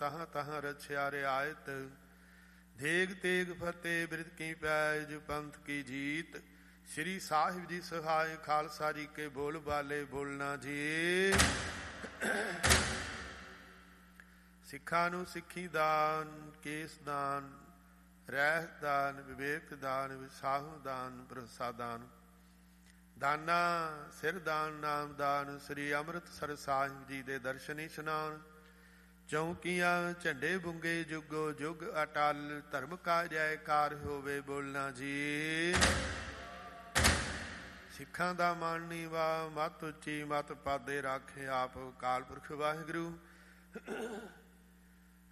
ਤਹਾਂ ਤਹਾਂ ਰਛਿਆ ਰਿਆਇਤ। ਦੇਗ ਤੇਗ ਫਤਿਹ ਬਿਰਧ ਕੀ ਪੈਜ ਪੰਥ ਕੀ ਜੀਤ। ਸ੍ਰੀ ਸਾਹਿਬ ਜੀ ਸਹਾਇ ਖਾਲਸਾ ਜੀ ਕੇ ਬੋਲ ਬਾਲੇ ਬੋਲਣਾ ਜੀ। ਸਿੱਖਾਂ ਨੂੰ ਸਿੱਖੀ ਦਾਨ, ਕੇਸ ਦਾਨ, ਰਹਿਤ ਦਾਨ, ਵਿਵੇਕ ਦਾਨ, ਵਿਸਾਹੂ ਦਾਨ, ਭਰੋਸਾ ਦਾਨ, ਦਾਨਾ ਸਿਰ ਦਾਨ, ਨਾਮ ਦਾਨ। ਸ੍ਰੀ ਅੰਮ੍ਰਿਤਸਰ ਸਾਹਿਬ ਜੀ ਦੇ ਦਰਸ਼ਨ ਇਸ਼ਨਾਨ। ਚੌਂਕੀਆਂ ਝੰਡੇ ਬੁੰਗੇ ਜੁਗੋ ਜੁਗ ਅਟਲ। ਧਰਮ ਕਾ ਜੈਕਾਰ ਹੋਵੇ ਬੋਲਣਾ ਜੀ। ਸਿੱਖਾਂ ਦਾ ਮਨ ਨੀਵਾ, ਮਤ ਉੱਚੀ ਮਤ ਪਾਦੇ ਰਾਖੇ ਆਪ। ਅਕਾਲ ਪੁਰਖ ਵਾਹਿਗੁਰੂ